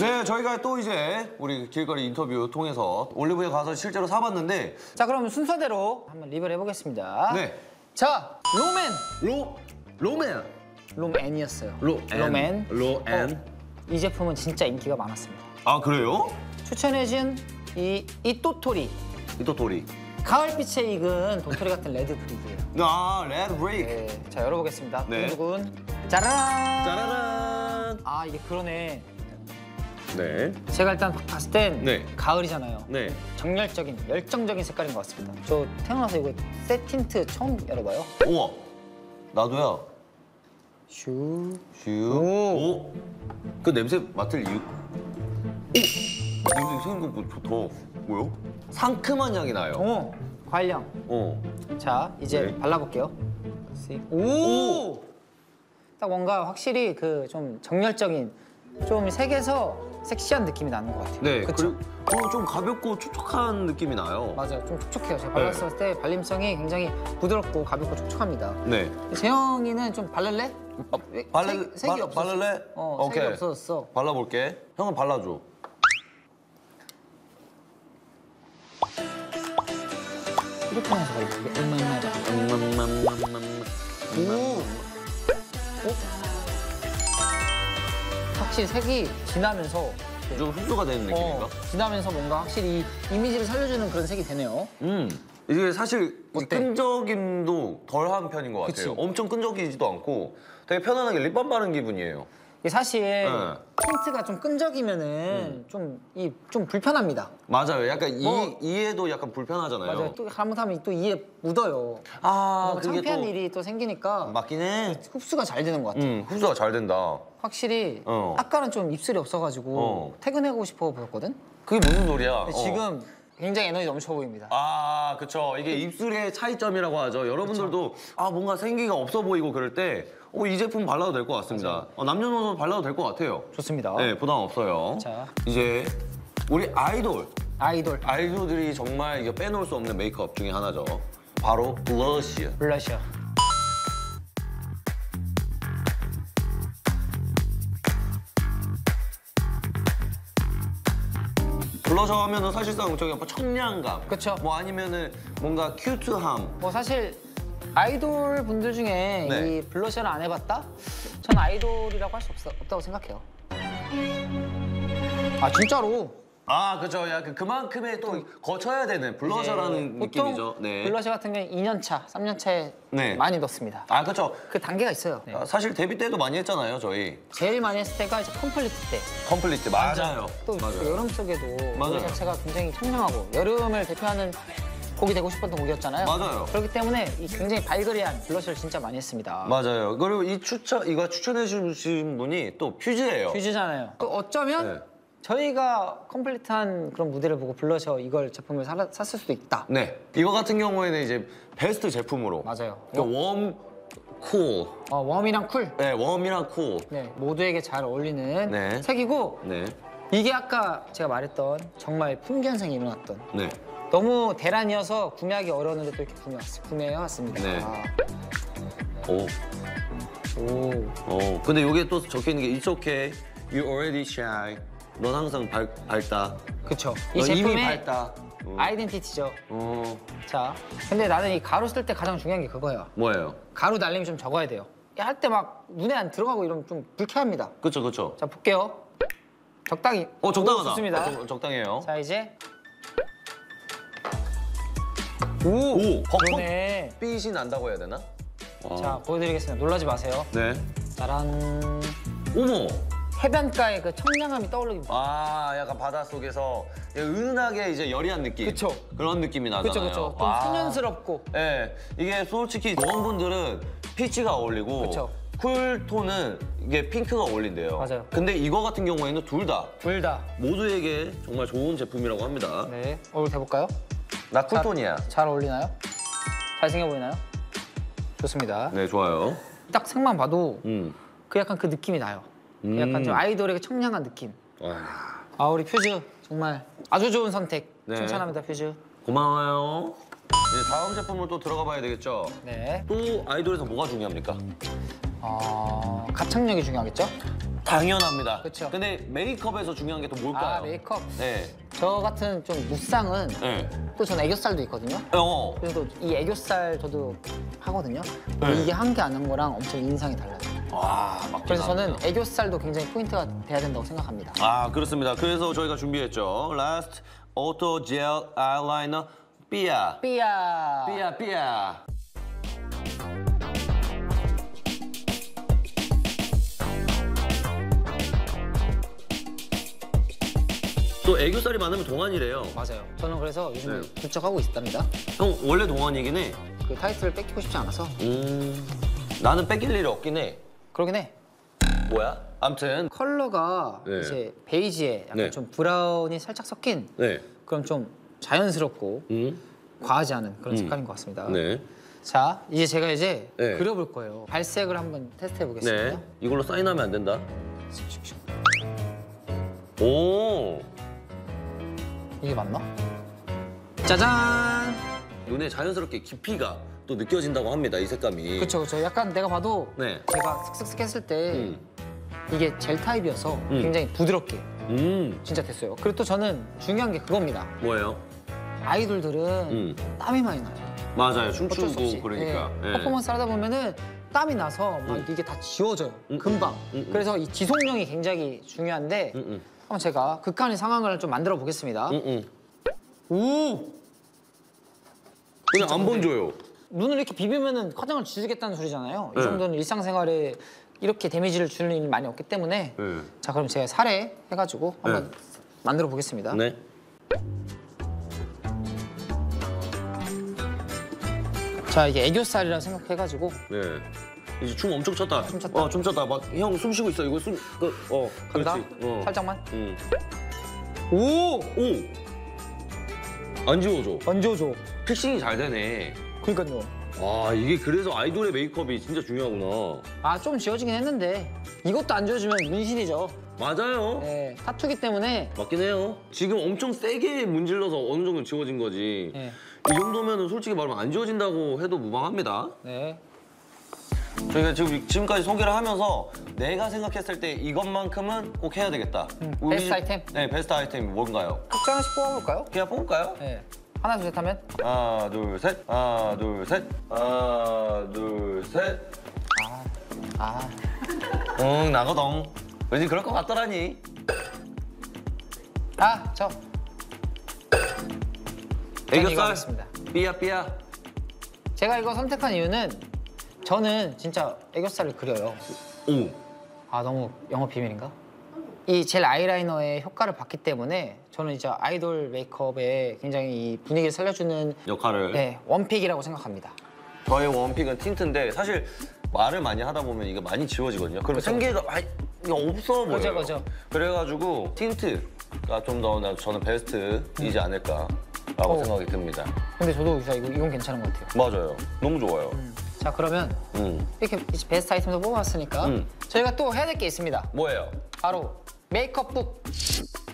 네, 저희가 또 이제 우리 길거리 인터뷰 통해서 올리브에 가서 실제로 사봤는데 자, 그럼 순서대로 한번 리뷰를 해보겠습니다. 네. 자, 로맨. 롬앤이었어요. 로맨. 이 제품은 진짜 인기가 많았습니다. 아, 그래요? 추천해준 이 도토리. 이토토리. 가을빛에 익은 도토리 같은 레드 브릭이에요. 아, 레드 브레이크. 네, 자, 열어보겠습니다. 네. 두근두근. 짜라란. 짜라란. 아, 이게 그러네. 네. 제가 일단 봤을 땐 네. 가을이잖아요. 네. 정열적인, 열정적인 색깔인 것 같습니다. 저 태어나서 이거 새 틴트 처음 열어봐요. 우와. 나도야. 슈. 오. 그 냄새 맡을 이유? 오. 냄새 생긴 거 좋다. 뭐요? 상큼한 향이 나요. 과일향. 자, 이제 네. 발라볼게요. 오! 딱 뭔가 확실히 그 좀 정열적인, 좀 색에서 섹시한 느낌이 나는 것 같아요. 네. 그쵸? 그리고 좀 가볍고 촉촉한 느낌이 나요. 맞아요. 좀 촉촉해요. 제가 발랐을 때 발림성이 굉장히 부드럽고 가볍고 촉촉합니다. 네. 재영이는 좀 바를래? 색이 없었어. 바를래? 색이 없어졌어. 발라볼게. 형은 발라줘. 이렇게 하면서 발라볼게. 확실히 색이 진하면서 좀 흡수가 되는 느낌인가? 진하면서 뭔가 확실히 이 이미지를 살려주는 그런 색이 되네요. 이게 사실 어때? 끈적임도 덜한 편인 것 같아요. 그치? 엄청 끈적이지도 않고 되게 편안하게 립밤 바른 기분이에요. 이게 사실 틴트가 좀 끈적이면은 좀 불편합니다. 맞아요. 약간 이에도 약간 불편하잖아요. 맞아요. 또 잘못하면 또 이에 묻어요. 아, 그게 창피한 또 일이 또 생기니까 맞긴 해. 흡수가 잘 되는 것 같아요. 흡수가 잘 된다. 확실히 아까는 좀 입술이 없어가지고 퇴근하고 싶어 보였거든? 그게 무슨 소리야? 근데 지금 굉장히 에너지 넘쳐 보입니다. 아, 그쵸. 이게 입술의 차이점이라고 하죠. 여러분들도 아, 뭔가 생기가 없어 보이고 그럴 때 이 제품 발라도 될 것 같습니다. 남녀노소 발라도 될 것 같아요. 좋습니다. 네, 부담 없어요. 자. 이제 우리 아이돌. 아이돌들이 정말 이거 빼놓을 수 없는 메이크업 중에 하나죠. 바로 블러쉬. 블러셔. 블러셔 하면은 사실상 저기 뭐 청량감. 그쵸. 뭐 아니면은 뭔가 큐트함. 뭐 사실 아이돌 분들 중에 네. 이 블러셔를 안 해봤다? 전 아이돌이라고 할 수 없다고 생각해요. 아, 진짜로. 아, 그죠. 약간 그만큼의 또 거쳐야 되는 블러셔라는 보통 느낌이죠. 네. 블러셔 같은 경우는 2년 차, 3년 차에 네. 많이 넣습니다. 아, 그쵸. 그 단계가 있어요. 네. 사실 데뷔 때도 많이 했잖아요, 저희. 제일 많이 했을 때가 이제 컴플리트 때. 컴플리트. 맞아요. 또 맞아요. 여름 속에도 맞아요. 노래 자체가 굉장히 청량하고 여름을 대표하는 곡이 되고 싶었던 곡이었잖아요. 맞아요. 그렇기 때문에 이 굉장히 발그레한 블러셔를 진짜 많이 했습니다. 맞아요. 그리고 이거 추천해 주신 분이 또 퓨즈예요. 퓨즈잖아요. 또 어쩌면 네. 저희가 컴플리트한 그런 무대를 보고 블러셔 이걸 제품을 샀을 수도 있다. 네. 이거 같은 경우에는 이제 베스트 제품으로. 맞아요. 그러니까 웜, 쿨. 웜이랑 쿨. 네, 웜이랑 쿨. 네, 모두에게 잘 어울리는 네. 색이고 네. 이게 이게 아까 제가 말했던 정말 품귀 현상이 일어났던 네. 너무 대란이어서 구매하기 어려웠는데 또 이렇게 구매해왔습니다. 네. 아. 오. 근데 이게 또 적혀 있는 게 It's okay, you already shy. 넌 항상 밝다. 그쵸. 이 넌 이미 제품의 밝다. 아이덴티티죠. 어. 자, 근데 나는 이 가루 쓸 때 가장 중요한 게 그거예요. 뭐예요? 가루 날림이 좀 적어야 돼요. 할 때 막 눈에 안 들어가고 이러면 좀 불쾌합니다. 그쵸, 그쵸. 자, 볼게요. 적당히. 적당하다. 좋습니다. 적당해요. 자, 이제. 오! 그러네. 빛이 난다고 해야 되나? 자, 보여드리겠습니다. 놀라지 마세요. 네. 짜란. 어머! 해변가의 그 청량함이 떠오르기. 아, 약간 바닷속에서 은은하게 이제 여리한 느낌. 그쵸. 그런 느낌이 나잖아요. 그쵸, 그쵸. 좀 와. 소년스럽고. 네, 이게 솔직히 웜분들은 피치가 어울리고 그쵸. 쿨톤은 이게 핑크가 어울린대요. 맞아요. 근데 이거 같은 경우에는 둘 다 둘 다. 모두에게 정말 좋은 제품이라고 합니다. 네. 얼굴 대볼까요? 나 쿨톤이야. 잘 어울리나요? 잘생겨 보이나요? 좋습니다. 네, 좋아요. 딱 색만 봐도 그 약간 그 느낌이 나요. 약간 좀 아이돌에게 청량한 느낌. 아, 우리 퓨즈 정말 아주 좋은 선택. 네. 칭찬합니다, 퓨즈. 고마워요. 이제 다음 제품으로 또 들어가 봐야 되겠죠? 네. 또 아이돌에서 뭐가 중요합니까? 가창력이 중요하겠죠? 당연합니다. 그쵸. 근데 메이크업에서 중요한 게 또 뭘까요? 아, 메이크업. 네. 저 같은 좀 무쌍은 네. 또 저는 애교살도 있거든요. 네. 그래서 이 애교살 저도 하거든요. 네. 이게 한 개 안 한 거랑 엄청 인상이 달라요. 와, 맞긴 그래서 저는 합니다. 애교살도 굉장히 포인트가 돼야 된다고 생각합니다. 아, 그렇습니다. 그래서 저희가 준비했죠. 라스트 오토 젤 아이라이너 삐아. 삐야. 삐아, 삐아. 또 애교살이 많으면 동안이래요. 맞아요. 저는 그래서 요즘 네. 부쩍하고 있답니다. 형 원래 동안이긴 해. 그 타이틀을 뺏기고 싶지 않아서 나는 뺏길 일이 없긴 해. 그러긴 해. 뭐야? 암튼 컬러가 네. 이제 베이지에 약간 네. 좀 브라운이 살짝 섞인 네. 그럼 좀 자연스럽고 음. 과하지 않은 그런 색깔인 것 같습니다. 네. 자, 이제 제가 이제 네. 그려볼 거예요. 발색을 한번 테스트해 보겠습니다. 네. 이걸로 사인하면 안 된다. 오. 이게 맞나? 짜잔! 눈에 자연스럽게 깊이가 또 느껴진다고 합니다. 이 색감이. 그렇죠, 그렇죠. 약간 내가 봐도 네. 제가 슥슥슥 했을 때 음. 이게 젤 타입이어서 굉장히 부드럽게 진짜 됐어요. 그리고 또 저는 중요한 게 그겁니다. 뭐예요? 아이돌들은 땀이 많이 나요. 맞아요. 어쩔 수 없이. 춤추고 그러니까. 예, 예. 퍼포먼스 하다 보면은 땀이 나서 막 이게 다 지워져요. 금방. 그래서 이 지속력이 굉장히 중요한데 한번 제가 극한의 상황을 좀 만들어 보겠습니다. 오! 그냥 안 번져요. 눈을 이렇게 비비면은 화장을 지우겠다는 소리잖아요. 이 네. 정도는 일상생활에 이렇게 데미지를 주는 일이 많이 없기 때문에 네. 자, 그럼 제가 살에 해가지고 한번 만들어 보겠습니다. 네. 자, 이게 애교살이라 생각해가지고 네. 이제 춤 엄청 췄다. 춤 췄다. 춤 췄다. 막 형 숨 쉬고 있어. 이거 간다. 그렇지. 살짝만. 오! 오! 안 지워져. 얹어줘. 픽싱이 잘 되네. 그러니까요. 와, 이게 그래서 아이돌의 메이크업이 진짜 중요하구나. 아, 좀 지워지긴 했는데 이것도 안 지워지면 문신이죠. 맞아요. 네, 타투기 때문에 맞긴 해요. 지금 엄청 세게 문질러서 어느 정도 지워진 거지. 네. 이 정도면 솔직히 말하면 안 지워진다고 해도 무방합니다. 네. 저희가 지금까지 소개를 하면서 내가 생각했을 때 이것만큼은 꼭 해야 되겠다. 베스트 아이템? 네, 베스트 아이템이 뭔가요? 각자 하나씩 뽑아볼까요? 그냥 뽑을까요? 네. 하나, 둘, 셋 하면 하나, 둘, 셋. 하나, 둘, 셋. 하나, 둘, 셋. 아, 응, 나거동. 왠지 그럴 것 같더라니. 저. 이거 애교살. 하겠습니다. 삐야, 삐야. 제가 이거 선택한 이유는 저는 진짜 애교살을 그려요. 오. 아, 너무 영업 비밀인가? 이 젤 아이라이너의 효과를 봤기 때문에 저는 이제 아이돌 메이크업에 굉장히 이 분위기를 살려주는 역할을. 네, 원픽이라고 생각합니다. 저의 원픽은 틴트인데 사실 말을 많이 하다 보면 이게 많이 지워지거든요. 그럼 생기가 많이 없어 보여요. 그죠. 그래가지고 틴트가 좀 더 저는 베스트이지 않을까라고 생각이 듭니다. 근데 저도 이건 괜찮은 것 같아요. 맞아요. 너무 좋아요. 자, 그러면 이렇게 이제 베스트 아이템도 뽑아봤으니까 저희가 또 해야 될 게 있습니다. 뭐예요? 바로 메이크업 북.